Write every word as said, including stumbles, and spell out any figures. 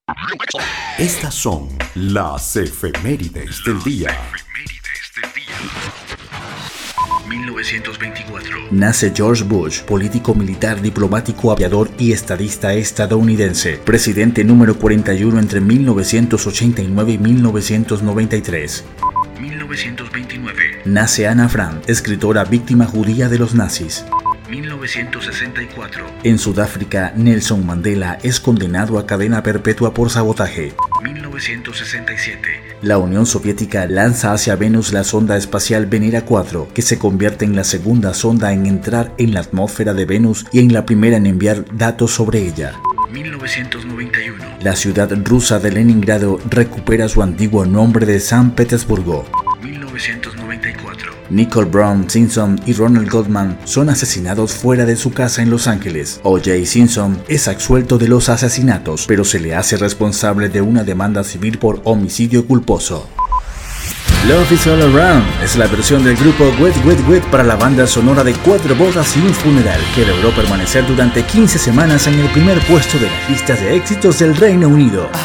Estas son las efemérides del día. mil novecientos veinticuatro. Nace George Bush, político militar, diplomático, aviador y estadista estadounidense, presidente número cuarenta y uno entre mil novecientos ochenta y nueve y mil novecientos noventa y tres. mil novecientos veintinueve. Nace Ana Frank, escritora víctima judía de los nazis. mil novecientos sesenta y cuatro. En Sudáfrica, Nelson Mandela es condenado a cadena perpetua por sabotaje. mil novecientos sesenta y siete. La Unión Soviética lanza hacia Venus la sonda espacial Venera cuatro, que se convierte en la segunda sonda en entrar en la atmósfera de Venus y en la primera en enviar datos sobre ella. mil novecientos noventa y uno. La ciudad rusa de Leningrado recupera su antiguo nombre de San Petersburgo. mil novecientos noventa y cuatro. Nicole Brown Simpson y Ronald Goldman son asesinados fuera de su casa en Los Ángeles. O J Simpson es absuelto de los asesinatos, pero se le hace responsable de una demanda civil por homicidio culposo. Love is All Around es la versión del grupo Wet Wet Wet para la banda sonora de Cuatro bodas y un funeral, que logró permanecer durante quince semanas en el primer puesto de las listas de éxitos del Reino Unido.